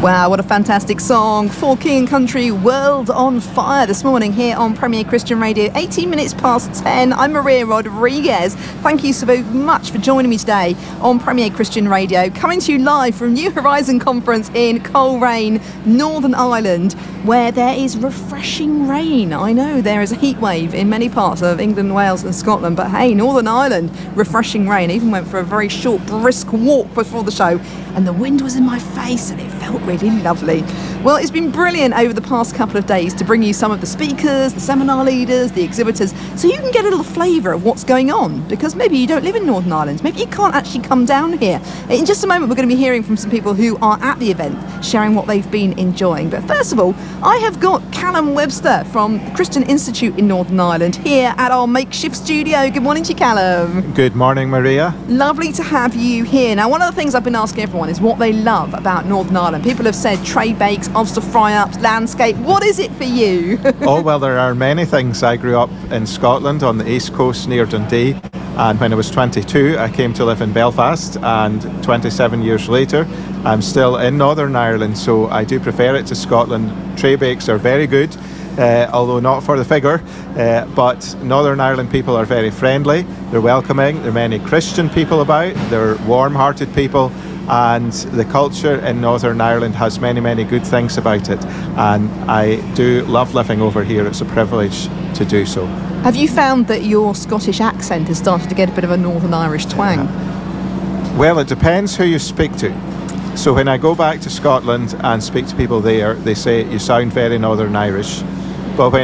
Wow, what a fantastic song. For King and Country, World on Fire this morning here on Premier Christian Radio, 18 minutes past 10. I'm Maria Rodriguez. Thank you so much for joining me today on Premier Christian Radio, coming to you live from New Horizon Conference in Coleraine, Northern Ireland, where there is refreshing rain. I know there is a heat wave in many parts of England, Wales and Scotland, but hey, Northern Ireland, refreshing rain. I even went for a very short, brisk walk before the show, and the wind was in my face and it felt really lovely. Well, it's been brilliant over the past couple of days to bring you some of the speakers, the seminar leaders, the exhibitors, so you can get a little flavour of what's going on, because maybe you don't live in Northern Ireland, maybe you can't actually come down here. In just a moment we're going to be hearing from some people who are at the event, sharing what they've been enjoying. But first of all, I have got Callum Webster from the Christian Institute in Northern Ireland here at our makeshift studio. Good morning to you, Callum. Good morning, Maria. Lovely to have you here. Now, one of the things I've been asking everyone is what they love about Northern Ireland. People have said tray bakes, Ulster fry-ups, landscape. What is it for you? Oh, well, there are many things. I grew up in Scotland on the east coast near Dundee, and when I was 22 I came to live in Belfast, and 27 years later I'm still in Northern Ireland, so I do prefer it to Scotland. Tray bakes are very good, although not for the figure, but Northern Ireland people are very friendly, they're welcoming, there are many Christian people about, they're warm-hearted people, and the culture in Northern Ireland has many, many good things about it, and I do love living over here. It's a privilege to do so. Have you found that your Scottish accent has started to get a bit of a Northern Irish twang? Well, it depends who you speak to. So when I go back to Scotland and speak to people there, they say you sound very Northern Irish. But when